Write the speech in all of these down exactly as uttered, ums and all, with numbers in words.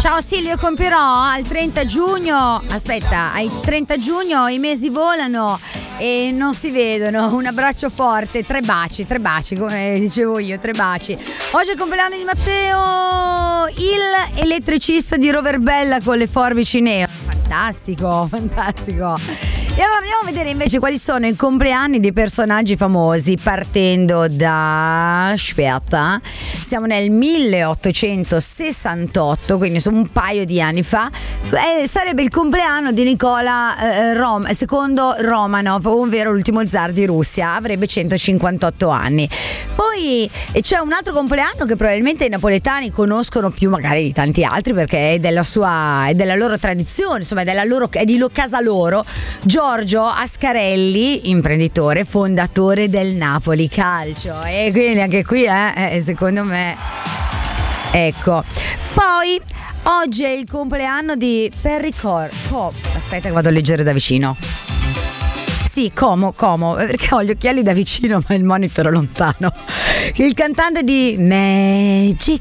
Ciao Silvio, compierò al trenta giugno, aspetta, ai trenta giugno i mesi volano e non si vedono. Un abbraccio forte, tre baci, tre baci, come dicevo io, tre baci. Oggi è il compleanno di Matteo, il elettricista di Roverbella con le forbici nere. Fantastico, fantastico. E allora andiamo a vedere invece quali sono i compleanni di personaggi famosi, partendo da, aspetta, siamo nel milleottocentosessantotto, quindi sono un paio di anni fa. Eh, sarebbe il compleanno di Nicola eh, Rom, secondo Romanov, ovvero l'ultimo zar di Russia, avrebbe centocinquantotto anni. Poi c'è un altro compleanno che probabilmente i napoletani conoscono più magari di tanti altri, perché è della sua, è della loro tradizione, insomma è della loro, è di casa loro. Giorgio Ascarelli, imprenditore, fondatore del Napoli Calcio, e quindi anche qui eh, secondo me, ecco. Poi oggi è il compleanno di Perry Cor Co- aspetta che vado a leggere da vicino. Sì, Como, Como, perché ho gli occhiali da vicino ma il monitor è lontano. Il cantante di Magic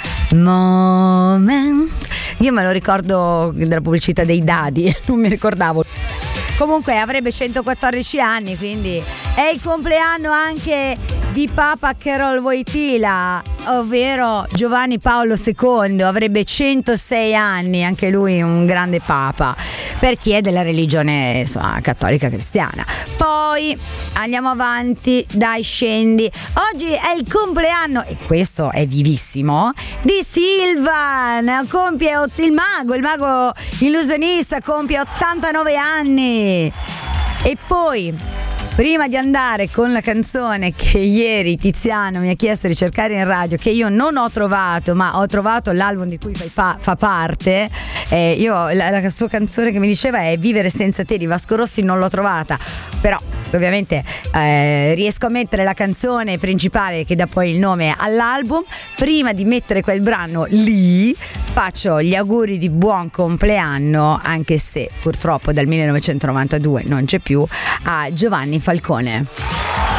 Moment, io me lo ricordo della pubblicità dei dadi, non mi ricordavo. Comunque avrebbe centoquattordici anni, quindi è il compleanno anche di Papa Carol Wojtyla, ovvero Giovanni Paolo secondo, avrebbe centosei anni, anche lui un grande papa, per chi è della religione insomma, cattolica cristiana. Poi andiamo avanti, dai scendi. Oggi è il compleanno, e questo è vivissimo, di Silvan, compie il mago, il mago illusionista, compie ottantanove anni. E poi, prima di andare con la canzone che ieri Tiziano mi ha chiesto di cercare in radio, che io non ho trovato, ma ho trovato l'album di cui fa, pa- fa parte, eh, io la, la sua canzone che mi diceva è Vivere senza te di Vasco Rossi, non l'ho trovata, però ovviamente eh, riesco a mettere la canzone principale che dà poi il nome all'album. Prima di mettere quel brano lì faccio gli auguri di buon compleanno, anche se purtroppo dal millenovecentonovantadue non c'è più, a Giovanni Falcone.